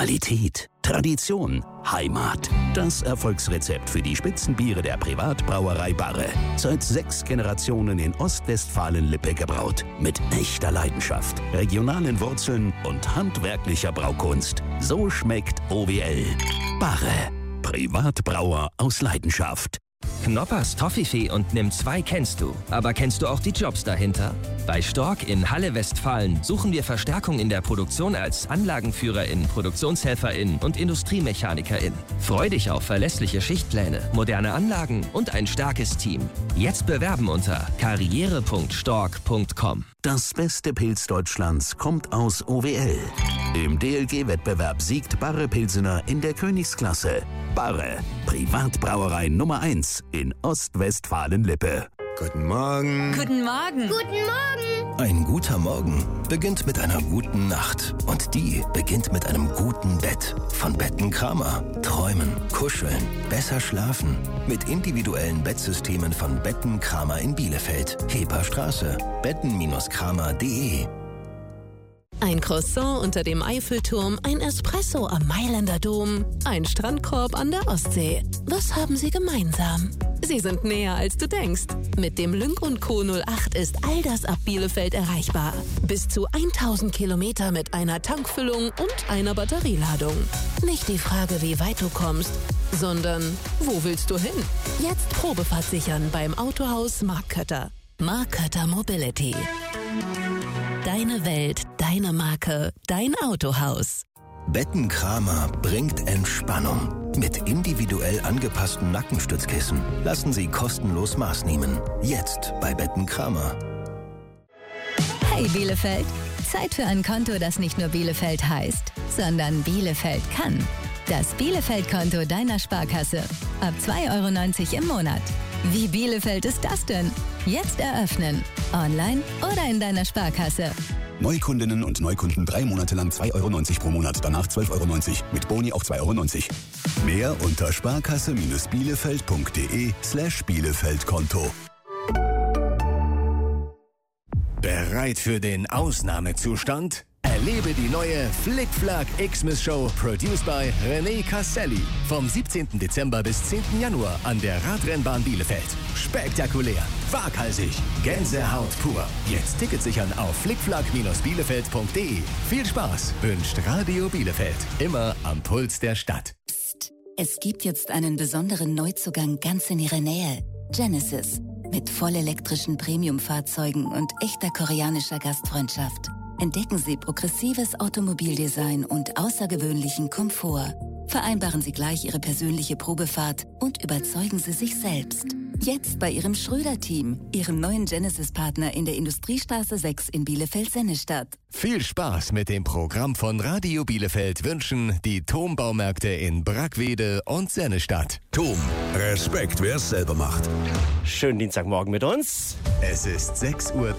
Qualität, Tradition, Heimat. Das Erfolgsrezept für die Spitzenbiere der Privatbrauerei Barre. Seit 6 Generationen in Ostwestfalen-Lippe gebraut. Mit echter Leidenschaft, regionalen Wurzeln und handwerklicher Braukunst. So schmeckt OWL. Barre. Privatbrauer aus Leidenschaft. Knoppers Toffifee und Nimm 2 kennst du. Aber kennst du auch die Jobs dahinter? Bei Stork in Halle Westfalen suchen wir Verstärkung in der Produktion als Anlagenführerin, Produktionshelferin und Industriemechanikerin. Freu dich auf verlässliche Schichtpläne, moderne Anlagen und ein starkes Team. Jetzt bewerben unter karriere.stork.com. Das beste Pilz Deutschlands kommt aus OWL. Im DLG-Wettbewerb siegt Barre Pilsener in der Königsklasse. Barre, Privatbrauerei Nummer 1 in Ostwestfalen-Lippe. Guten Morgen. Guten Morgen. Guten Morgen. Ein guter Morgen beginnt mit einer guten Nacht. Und die beginnt mit einem guten Bett. Von Betten Kramer. Träumen, kuscheln, besser schlafen. Mit individuellen Bettsystemen von Betten Kramer in Bielefeld. Heperstraße. betten-kramer.de. Ein Croissant unter dem Eiffelturm, ein Espresso am Mailänder Dom, ein Strandkorb an der Ostsee. Was haben sie gemeinsam? Sie sind näher, als du denkst. Mit dem Lynk & Co 08 ist all das ab Bielefeld erreichbar. Bis zu 1000 Kilometer mit einer Tankfüllung und einer Batterieladung. Nicht die Frage, wie weit du kommst, sondern wo willst du hin? Jetzt Probefahrt sichern beim Autohaus Mark Kötter. Mark Kötter Mobility. Deine Welt, deine Marke, dein Autohaus. Betten Kramer bringt Entspannung. Mit individuell angepassten Nackenstützkissen lassen Sie kostenlos Maß nehmen. Jetzt bei Betten Kramer. Hey Bielefeld, Zeit für ein Konto, das nicht nur Bielefeld heißt, sondern Bielefeld kann. Das Bielefeld-Konto deiner Sparkasse. Ab 2,90 € im Monat. Wie Bielefeld ist das denn? Jetzt eröffnen. Online oder in deiner Sparkasse. Neukundinnen und Neukunden 3 Monate lang 2,90 € pro Monat, danach 12,90 €. Mit Boni auch 2,90 €. Mehr unter sparkasse-bielefeld.de/Bielefeld-Konto. Bereit für den Ausnahmezustand? Erlebe die neue Flick-Flack Xmas-Show, produced by René Casselli. Vom 17. Dezember bis 10. Januar an der Radrennbahn Bielefeld. Spektakulär, waghalsig, Gänsehaut pur. Jetzt Tickets sichern auf flickflack-bielefeld.de. Viel Spaß wünscht Radio Bielefeld. Immer am Puls der Stadt. Psst. Es gibt jetzt einen besonderen Neuzugang ganz in Ihrer Nähe. Genesis. Mit vollelektrischen Premium-Fahrzeugen und echter koreanischer Gastfreundschaft. Entdecken Sie progressives Automobildesign und außergewöhnlichen Komfort. Vereinbaren Sie gleich Ihre persönliche Probefahrt und überzeugen Sie sich selbst. Jetzt bei Ihrem Schröder-Team, Ihrem neuen Genesis-Partner in der Industriestraße 6 in Bielefeld-Sennestadt. Viel Spaß mit dem Programm von Radio Bielefeld wünschen die TOM-Baumärkte in Brackwede und Sennestadt. TOM, Respekt, wer es selber macht. Schönen Dienstagmorgen mit uns. Es ist 6:30 Uhr.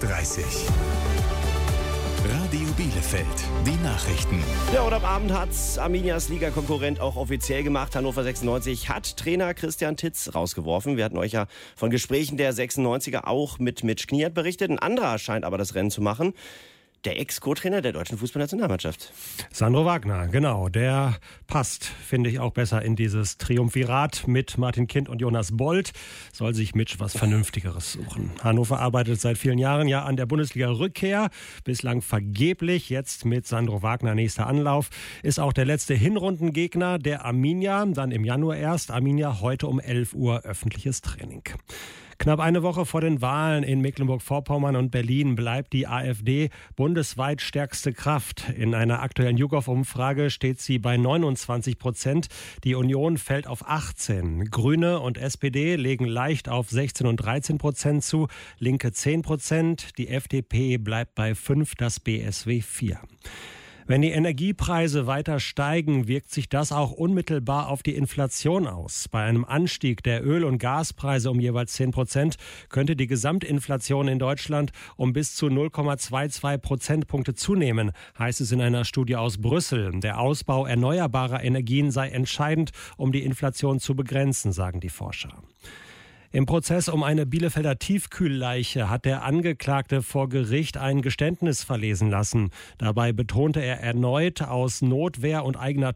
Radio Bielefeld, die Nachrichten. Ja, und am Abend hat Arminias Ligakonkurrent auch offiziell gemacht. Hannover 96 hat Trainer Christian Titz rausgeworfen. Wir hatten euch ja von Gesprächen der 96er auch mit Mitch Kniert berichtet. Ein anderer scheint aber das Rennen zu machen. Der Ex-Co-Trainer der deutschen Fußballnationalmannschaft. Sandro Wagner, genau. Der passt, finde ich, auch besser in dieses Triumvirat mit Martin Kind und Jonas Bold. Soll sich Mitch was Vernünftigeres suchen. Hannover arbeitet seit vielen Jahren ja an der Bundesliga-Rückkehr. Bislang vergeblich. Jetzt mit Sandro Wagner nächster Anlauf. Ist auch der letzte Hinrundengegner der Arminia. Dann im Januar erst. Arminia heute um 11 Uhr öffentliches Training. Knapp eine Woche vor den Wahlen in Mecklenburg-Vorpommern und Berlin bleibt die AfD bundesweit stärkste Kraft. In einer aktuellen YouGov-Umfrage steht sie bei 29%. Die Union fällt auf 18%. Grüne und SPD legen leicht auf 16 und 13% zu. Linke 10%. Die FDP bleibt bei 5%, das BSW 4%. Wenn die Energiepreise weiter steigen, wirkt sich das auch unmittelbar auf die Inflation aus. Bei einem Anstieg der Öl- und Gaspreise um jeweils 10% könnte die Gesamtinflation in Deutschland um bis zu 0,22 Prozentpunkte zunehmen, heißt es in einer Studie aus Brüssel. Der Ausbau erneuerbarer Energien sei entscheidend, um die Inflation zu begrenzen, sagen die Forscher. Im Prozess um eine Bielefelder Tiefkühlleiche hat der Angeklagte vor Gericht ein Geständnis verlesen lassen. Dabei betonte er erneut, aus Notwehr und eigener